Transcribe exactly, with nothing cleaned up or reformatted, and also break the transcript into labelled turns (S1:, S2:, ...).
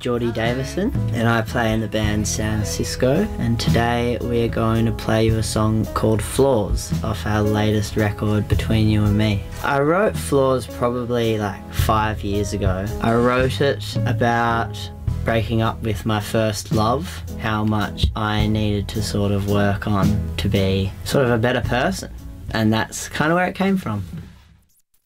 S1: Geordie Davison and I play in the band San Cisco, and today we are going to play you a song called Flaws off our latest record, Between You and Me. I wrote Flaws probably like five years ago. I wrote it about breaking up with my first love, how much I needed to sort of work on to be sort of a better person, and that's kind of where it came from.